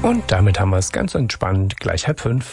Und damit haben wir es ganz entspannt, gleich 4:30.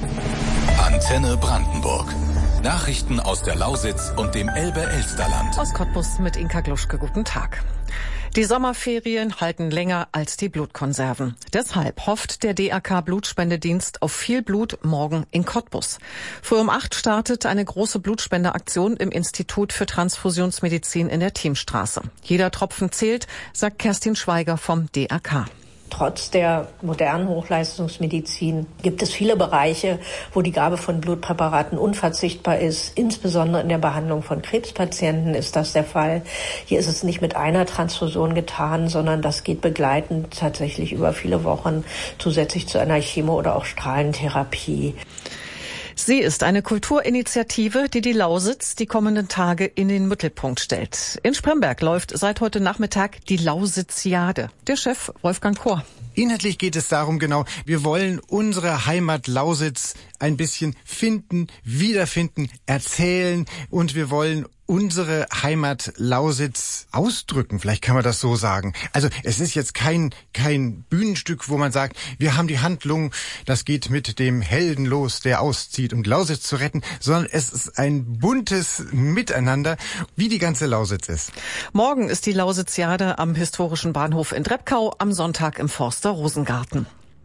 Antenne Brandenburg. Nachrichten aus der Lausitz und dem Elbe-Elsterland. Aus Cottbus mit Inka Gluschke, guten Tag. Die Sommerferien halten länger als die Blutkonserven. Deshalb hofft der DRK Blutspendedienst auf viel Blut morgen in Cottbus. Früh um 8 startet eine große Blutspendeaktion im Institut für Transfusionsmedizin in der Thiemstraße. Jeder Tropfen zählt, sagt Kerstin Schweiger vom DRK. Trotz der modernen Hochleistungsmedizin gibt es viele Bereiche, wo die Gabe von Blutpräparaten unverzichtbar ist. Insbesondere in der Behandlung von Krebspatienten ist das der Fall. Hier ist es nicht mit einer Transfusion getan, sondern das geht begleitend tatsächlich über viele Wochen zusätzlich zu einer Chemo- oder auch Strahlentherapie. Sie ist eine Kulturinitiative, die die Lausitz die kommenden Tage in den Mittelpunkt stellt. In Spremberg läuft seit heute Nachmittag die Lausitziade. Der Chef Wolfgang Kohr. Inhaltlich geht es darum, genau, wir wollen unsere Heimat Lausitz ein bisschen finden, wiederfinden, erzählen und wir wollen unsere Heimat Lausitz ausdrücken, vielleicht kann man das so sagen. Also es ist jetzt kein Bühnenstück, wo man sagt, wir haben die Handlung, das geht mit dem Helden los, der auszieht, um Lausitz zu retten, sondern es ist ein buntes Miteinander, wie die ganze Lausitz ist. Morgen ist die Lausitziade am historischen Bahnhof in Drebkau, am Sonntag im Forster Rosengarten.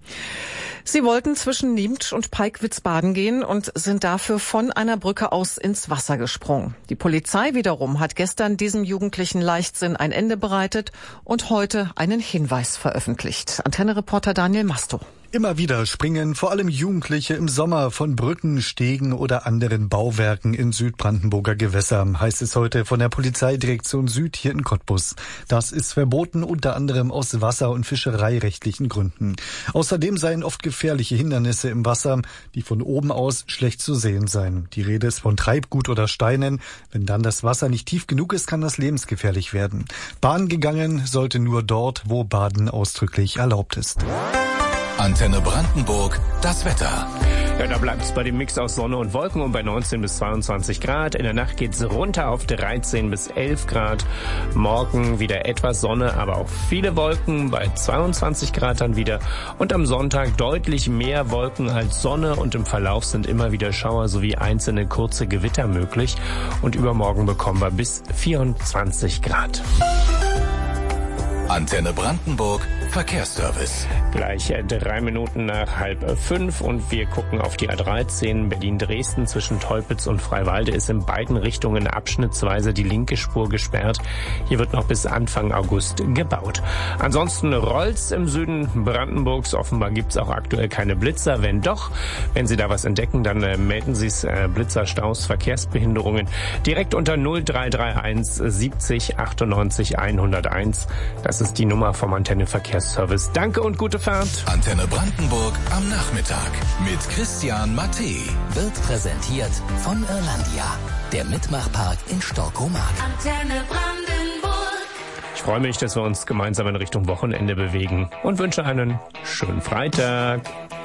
Sie wollten zwischen Niemtsch und Peigwitz baden gehen und sind dafür von einer Brücke aus ins Wasser gesprungen. Die Polizei wiederum hat gestern diesem jugendlichen Leichtsinn ein Ende bereitet und heute einen Hinweis veröffentlicht. Antenne-Reporter Daniel Masto. Immer wieder springen vor allem Jugendliche im Sommer von Brücken, Stegen oder anderen Bauwerken in Südbrandenburger Gewässer, heißt es heute von der Polizeidirektion Süd hier in Cottbus. Das ist verboten, unter anderem aus wasser- und fischereirechtlichen Gründen. Außerdem seien oft gefährliche Hindernisse im Wasser, die von oben aus schlecht zu sehen seien. Die Rede ist von Treibgut oder Steinen. Wenn dann das Wasser nicht tief genug ist, kann das lebensgefährlich werden. Bahn gegangen sollte nur dort, wo Baden ausdrücklich erlaubt ist. Antenne Brandenburg, das Wetter. Ja, da bleibt es bei dem Mix aus Sonne und Wolken und bei 19 bis 22 Grad. In der Nacht geht es runter auf 13 bis 11 Grad. Morgen wieder etwas Sonne, aber auch viele Wolken bei 22 Grad dann wieder. Und am Sonntag deutlich mehr Wolken als Sonne und im Verlauf sind immer wieder Schauer sowie einzelne kurze Gewitter möglich. Und übermorgen bekommen wir bis 24 Grad. Antenne Brandenburg, Verkehrsservice. Gleich 3 Minuten nach 4:30 und wir gucken auf die A13 Berlin-Dresden zwischen Teupitz und Freiwalde ist in beiden Richtungen abschnittsweise die linke Spur gesperrt. Hier wird noch bis Anfang August gebaut. Ansonsten rollt's im Süden Brandenburgs. Offenbar gibt's auch aktuell keine Blitzer. Wenn doch, wenn Sie da was entdecken, dann melden Sie es. Blitzerstaus, Verkehrsbehinderungen direkt unter 0331 70 98 101. Das ist die Nummer vom Antenne Verkehrsservice. Danke und gute Fahrt. Antenne Brandenburg am Nachmittag mit Christian Matte. Wird präsentiert von Irlandia, der Mitmachpark in Storkomark. Antenne Brandenburg. Ich freue mich, dass wir uns gemeinsam in Richtung Wochenende bewegen und wünsche einen schönen Freitag.